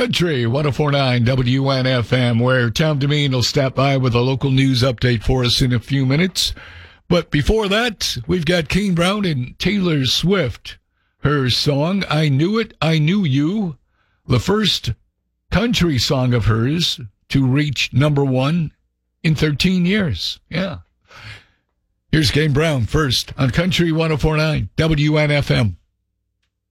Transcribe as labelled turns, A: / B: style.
A: Country 104.9 WNFM, where Tom Demeen will stop by with a local news update for us in a few minutes. But before that, we've got Kane Brown and Taylor Swift. Her song, I Knew It, I Knew You, the first country song of hers to reach #1 in 13 years. Yeah. Here's Kane Brown first on Country 104.9 WNFM.